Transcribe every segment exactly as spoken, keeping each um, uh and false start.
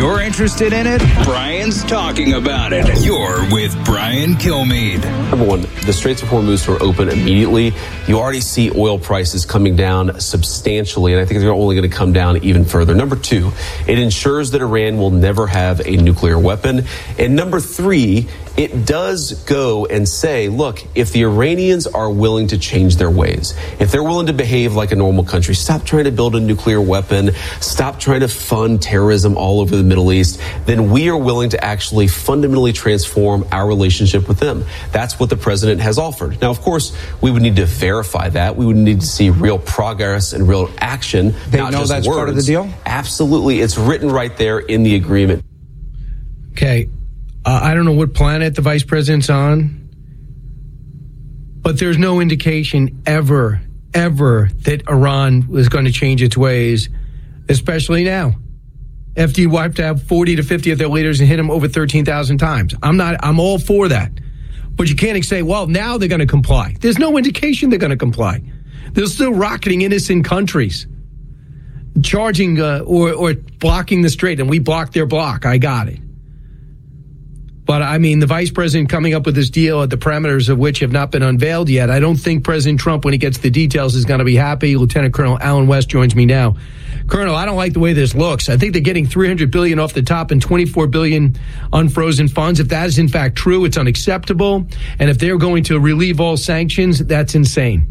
you're interested in it, Brian's talking about it. You're with Brian Kilmeade. Number one, the Straits of Hormuz are open immediately. You already see oil prices coming down substantially, and I think they're only going to come down even further. Number two, it ensures that Iran will never have a nuclear weapon. And number three, it does go and say, look, if the Iranians are willing to change their ways, if they're willing to behave like a normal country, stop trying to build a nuclear weapon, stop trying to fund terrorism all over the Middle East, then we are willing to actually fundamentally transform our relationship with them. That's what the president has offered. Now, of course, we would need to verify that. We would need to see real progress and real action. They not know just that's words. Part of the deal? Absolutely. It's written right there in the agreement. Okay. Uh, I don't know what planet the vice president's on, but there's no indication ever, ever that Iran was going to change its ways, especially now. After you wiped out forty to fifty of their leaders and hit them over thirteen thousand times. I'm not, I'm all for that. But you can't say, well, now they're going to comply. There's no indication they're going to comply. They're still rocketing innocent countries, charging uh, or, or blocking the strait, and we blocked their block. I got it. But, I mean, the vice president coming up with this deal at the parameters of which have not been unveiled yet. I don't think President Trump, when he gets the details, is going to be happy. Lieutenant Colonel Alan West joins me now. Colonel, I don't like the way this looks. I think they're getting three hundred billion dollars off the top and twenty-four billion dollars unfrozen funds. If that is, in fact, true, it's unacceptable. And if they're going to relieve all sanctions, that's insane.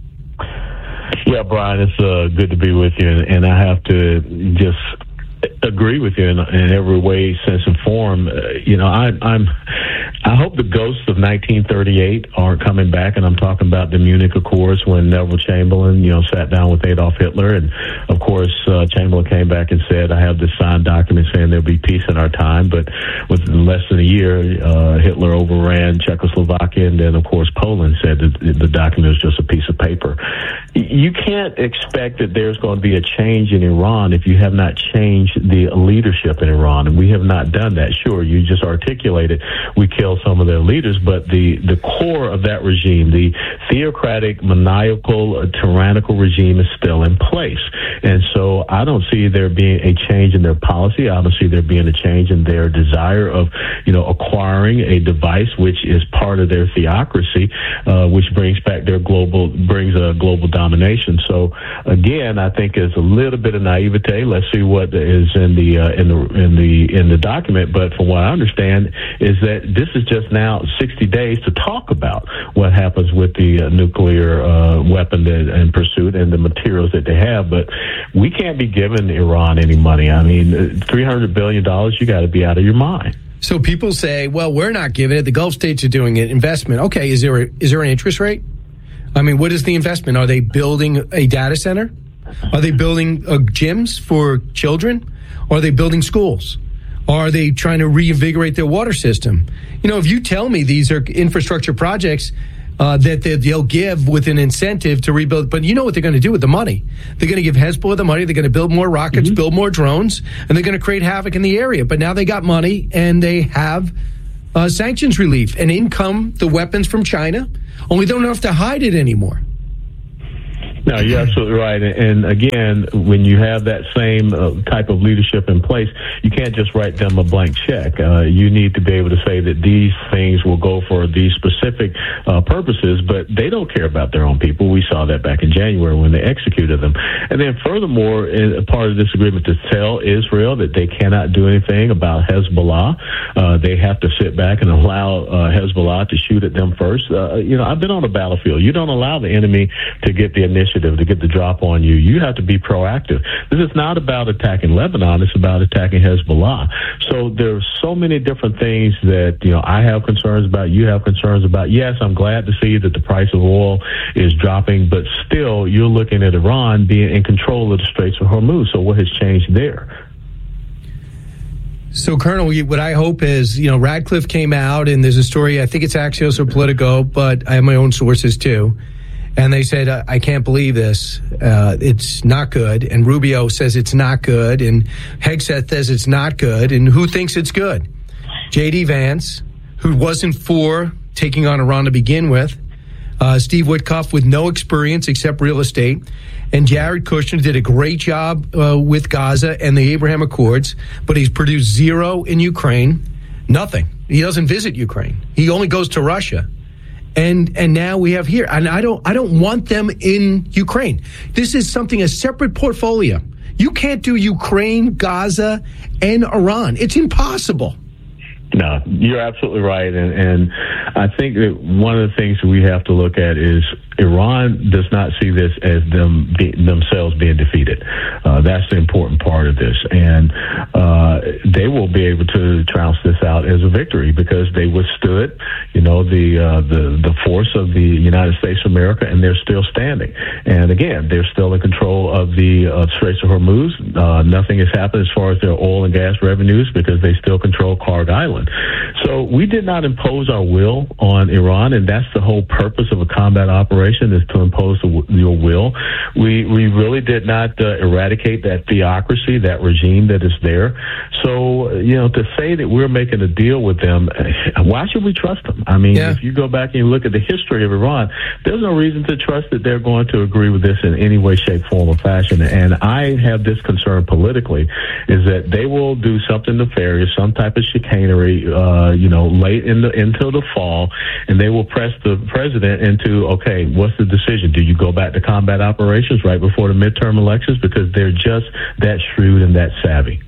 Yeah, Brian, it's uh, good to be with you. And, and I have to just agree with you in, in every way, sense, and form. Uh, you know, I, I'm. I hope the ghosts of nineteen thirty-eight aren't coming back, and I'm talking about the Munich Accords when Neville Chamberlain, you know, sat down with Adolf Hitler, and of course uh, Chamberlain came back and said, "I have this signed document saying there'll be peace in our time." But within less than a year, uh, Hitler overran Czechoslovakia, and then of course Poland said that the document is just a piece of paper. You can't expect that there's going to be a change in Iran if you have not changed the leadership in Iran, and we have not done that. Sure, you just articulated we killed some of their leaders, but the, the core of that regime, the theocratic, maniacal, uh, tyrannical regime is still in place. And so I don't see there being a change in their policy. I don't see there being a change in their desire of, you know, acquiring a device which is part of their theocracy, uh, which brings back their global, brings a global domination. So again, I think it's a little bit of naivete. Let's see what is in the, uh, in the, in the, in the document. But from what I understand is that this is just now sixty days to talk about what happens with the uh, nuclear uh, weapon that, and pursuit and the materials that they have. But we can't be giving Iran any money. I mean, three hundred billion dollars, you got to be out of your mind. So people say, well, we're not giving it. The Gulf states are doing it. Investment. Okay, is there a, is there an interest rate? I mean, what is the investment? Are they building a data center? Are they building uh, gyms for children? Or are they building schools? Or are they trying to reinvigorate their water system? You know, if you tell me these are infrastructure projects uh, that they'll give with an incentive to rebuild, but you know what they're going to do with the money? They're going to give Hezbollah the money. They're going to build more rockets, mm-hmm. build more drones, and they're going to create havoc in the area. But now they got money and they have uh, sanctions relief, and in come the weapons from China. Only they don't have to hide it anymore. No, you're absolutely right. And again, when you have that same uh, type of leadership in place, you can't just write them a blank check. Uh, you need to be able to say that these things will go for these specific uh, purposes, but they don't care about their own people. We saw that back in January when they executed them. And then furthermore, in, part of this agreement to tell Israel that they cannot do anything about Hezbollah. Uh, they have to sit back and allow uh, Hezbollah to shoot at them first. Uh, you know, I've been on a battlefield. You don't allow the enemy to get the initiative, to get the drop on you. You have to be proactive. This is not about attacking Lebanon. It's about attacking Hezbollah. So there's so many different things that, you know, I have concerns about, you have concerns about. Yes, I'm glad to see that the price of oil is dropping, but still you're looking at Iran being in control of the Straits of Hormuz. So what has changed there? So, Colonel, what I hope is, you know, Radcliffe came out, and there's a story, I think it's Axios or Politico, but I have my own sources too. And they said, I can't believe this. Uh, it's not good. And Rubio says it's not good. And Hegseth says it's not good. And who thinks it's good? J D Vance, who wasn't for taking on Iran to begin with, Uh, Steve Witkoff with no experience except real estate. And Jared Kushner did a great job uh, with Gaza and the Abraham Accords, but he's produced zero in Ukraine, nothing. He doesn't visit Ukraine. He only goes to Russia. And and now we have here, and I don't I don't want them in Ukraine. This is something, a separate portfolio. You can't do Ukraine, Gaza, and Iran. It's impossible. No, you're absolutely right. And, and I think that one of the things we have to look at is Iran does not see this as them be, themselves being defeated. Uh, that's the important part of this. And uh, they will be able to trounce this out as a victory because they withstood, you know, the, uh, the, the force of the United States of America, and they're still standing. And again, they're still in control of the uh, Straits of Hormuz. Uh, nothing has happened as far as their oil and gas revenues because they still control Karg Island. So we did not impose our will on Iran, and that's the whole purpose of a combat operation, is to impose the, your will. We we really did not uh, eradicate that theocracy, that regime that is there. So, you know, to say that we're making a deal with them, why should we trust them? I mean, yeah. If you go back and you look at the history of Iran, there's no reason to trust that they're going to agree with this in any way, shape, form, or fashion. And I have this concern politically, is that they will do something nefarious, some type of chicanery, uh, you know, late in the until the fall, and they will press the president into, okay, what's the decision? Do you go back to combat operations right before the midterm elections? Because they're just that shrewd and that savvy.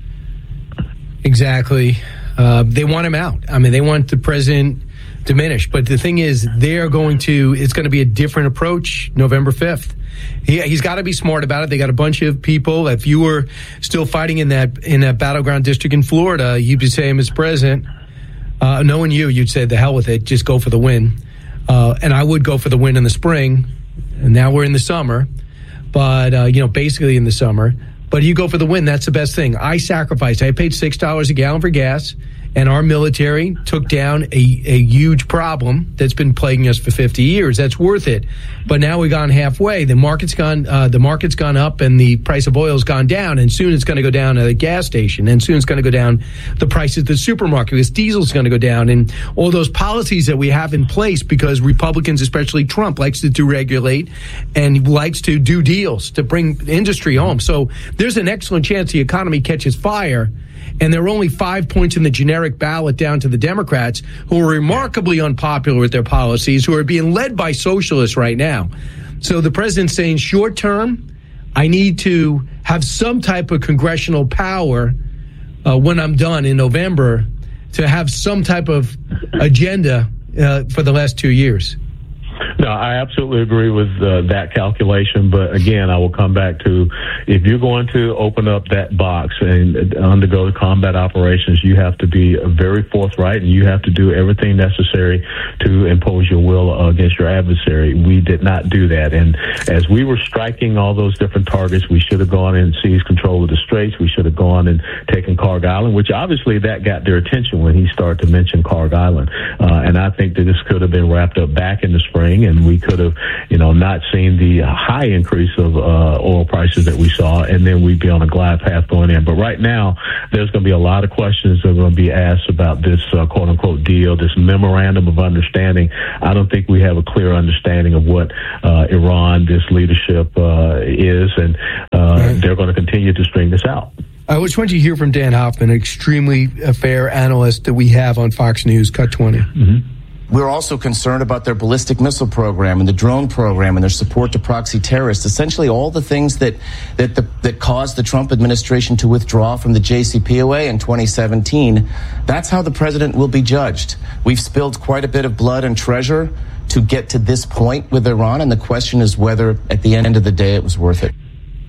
Exactly. Uh, they want him out. I mean, they want the president diminished. But the thing is, they're going to, it's going to be a different approach November fifth. He, he's got to be smart about it. They got a bunch of people. If you were still fighting in that in that battleground district in Florida, you'd be saying, Mister President, uh, knowing you, you'd say, the hell with it, just go for the win. Uh, and I would go for the win in the spring. And now we're in the summer. But, uh, you know, basically in the summer. But you go for the win. That's the best thing. I sacrificed. I paid six dollars a gallon for gas. And our military took down a, a huge problem that's been plaguing us for fifty years. That's worth it. But now we've gone halfway. The market's gone. Uh, the market's gone up, and the price of oil's gone down. And soon it's going to go down at the gas station. And soon it's going to go down the price at the supermarket because diesel's going to go down. And all those policies that we have in place, because Republicans, especially Trump, likes to deregulate and likes to do deals to bring industry home. So there's an excellent chance the economy catches fire. And there are only five points in the generic ballot down to the Democrats, who are remarkably unpopular with their policies, who are being led by socialists right now. So the president's saying, short term, I need to have some type of congressional power uh, when I'm done in November to have some type of agenda uh, for the last two years. No, I absolutely agree with uh, that calculation. But again, I will come back to, if you're going to open up that box and undergo combat operations, you have to be very forthright, and you have to do everything necessary to impose your will against your adversary. We did not do that. And as we were striking all those different targets, we should have gone and seized control of the Straits. We should have gone and taken Karg Island, which obviously that got their attention when he started to mention Karg Island. Uh, and I think that this could have been wrapped up back in the spring, and we could have, you know, not seen the high increase of uh, oil prices that we saw, and then we'd be on a glide path going in. But right now, there's going to be a lot of questions that are going to be asked about this uh, quote-unquote deal, this memorandum of understanding. I don't think we have a clear understanding of what uh, Iran, this leadership uh, is, and uh, right. They're going to continue to string this out. I just want you to hear from Dan Hoffman, an extremely fair analyst that we have on Fox News, Cut twenty. Mm-hmm. We're also concerned about their ballistic missile program and the drone program and their support to proxy terrorists, essentially all the things that that, the, that caused the Trump administration to withdraw from the J C P O A in twenty seventeen. That's how the president will be judged. We've spilled quite a bit of blood and treasure to get to this point with Iran, and the question is whether at the end of the day it was worth it.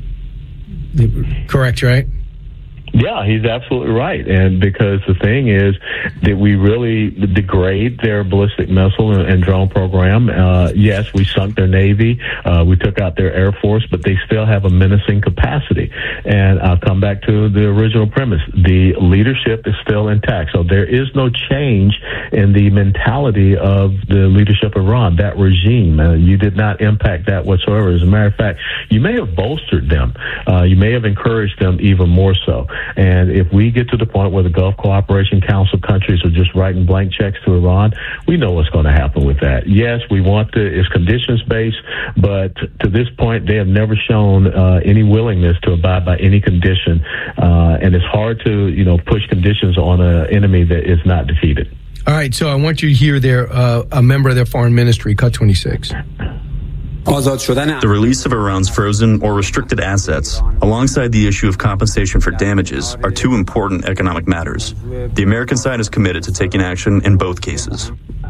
Correct, right? Yeah, he's absolutely right. And because the thing is that we really degrade their ballistic missile and, and drone program. Uh, yes, we sunk their Navy. Uh, we took out their Air Force, but they still have a menacing capacity. And I'll come back to the original premise. The leadership is still intact. So there is no change in the mentality of the leadership of Iran, that regime. Uh, you did not impact that whatsoever. As a matter of fact, you may have bolstered them. Uh, you may have encouraged them even more so. And if we get to the point where the Gulf Cooperation Council countries are just writing blank checks to Iran, we know what's going to happen with that. Yes, we want the, it's conditions-based, but to this point, they have never shown uh, any willingness to abide by any condition. Uh, and it's hard to, you know, push conditions on an enemy that is not defeated. All right, so I want you to hear their, uh, a member of their foreign ministry, cut twenty-six. The release of Iran's frozen or restricted assets, alongside the issue of compensation for damages, are two important economic matters. The American side is committed to taking action in both cases.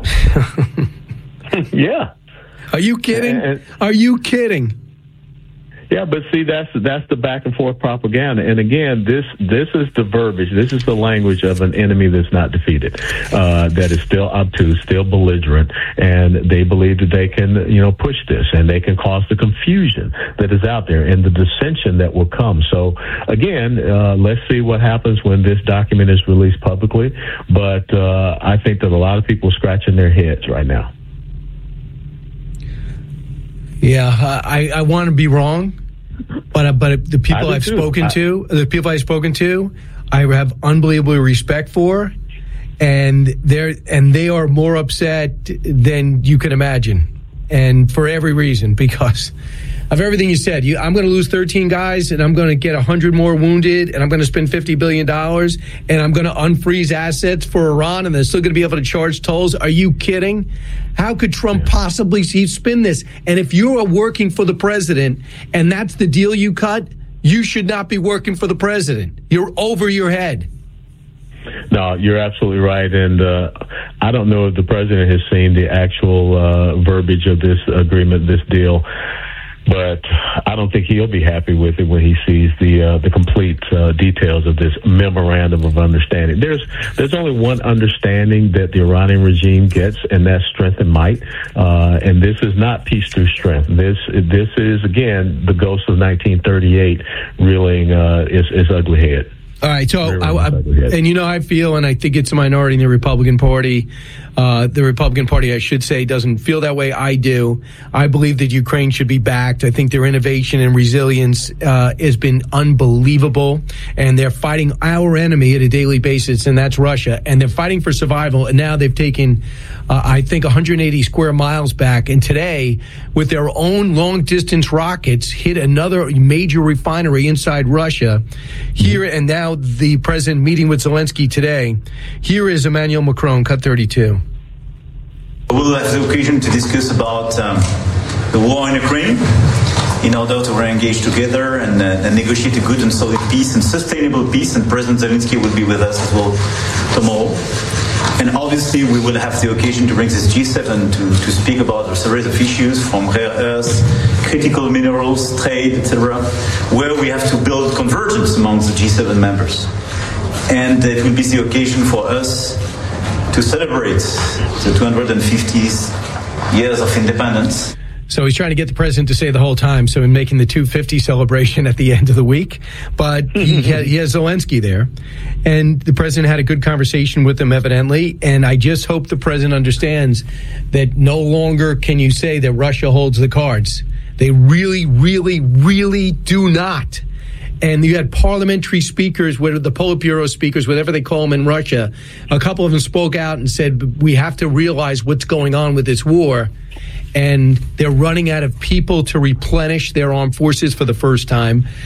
Yeah. Are you kidding? And, Are you kidding? Yeah, but see, that's that's the back and forth propaganda. And again, this this is the verbiage. This is the language of an enemy that's not defeated, uh, that is still obtuse, still belligerent, and they believe that they can, you know, push this and they can cause the confusion that is out there and the dissension that will come. So again, uh, let's see what happens when this document is released publicly. But uh, I think that a lot of people are scratching their heads right now. Yeah, I, I want to be wrong, but uh, but the people I've too. spoken I, to, the people I've spoken to, I have unbelievable respect for, and they're and they are more upset than you can imagine, and for every reason, because of everything you said. You, I'm going to lose thirteen guys, and I'm going to get one hundred more wounded, and I'm going to spend fifty billion dollars, and I'm going to unfreeze assets for Iran, and they're still going to be able to charge tolls. Are you kidding? How could Trump possibly spin this? And if you are working for the president, and that's the deal you cut, you should not be working for the president. You're over your head. No, you're absolutely right. And uh, I don't know if the president has seen the actual uh, verbiage of this agreement, this deal. But I don't think he'll be happy with it when he sees the uh, the complete uh, details of this memorandum of understanding. There's there's only one understanding that the Iranian regime gets, and that's strength and might. Uh, and this is not peace through strength. This this is again the ghost of nineteen thirty-eight reeling uh, its, its ugly head. All right, so I, I, and you know how I feel, and I think it's a minority in the Republican Party. Uh, the Republican Party, I should say, doesn't feel that way. I do. I believe that Ukraine should be backed. I think their innovation and resilience uh, has been unbelievable, and they're fighting our enemy at a daily basis, and that's Russia. And they're fighting for survival, and now they've taken, uh, I think, one hundred eighty square miles back. And today, with their own long-distance rockets, hit another major refinery inside Russia. Here and now, the president meeting with Zelensky today. Here is Emmanuel Macron, cut thirty-two. We'll have the occasion to discuss about um, the war in Ukraine in order to re-engage together and, uh, and negotiate a good and solid peace and sustainable peace. And President Zelensky will be with us as well tomorrow. And obviously, we will have the occasion to bring this G seven to, to speak about a series of issues from rare earths, critical minerals, trade, et cetera, where we have to build convergence among the G seven members. And it will be the occasion for us to celebrate the two hundred fiftieth years of independence. So he's trying to get the president to say the whole time, so in making the two fifty celebration at the end of the week. But he, had, he has Zelensky there, and the president had a good conversation with him, evidently. And I just hope the president understands that no longer can you say that Russia holds the cards. They really, really, really do not. And you had parliamentary speakers, whether the Politburo speakers, whatever they call them in Russia. A couple of them spoke out and said, we have to realize what's going on with this war. And they're running out of people to replenish their armed forces for the first time.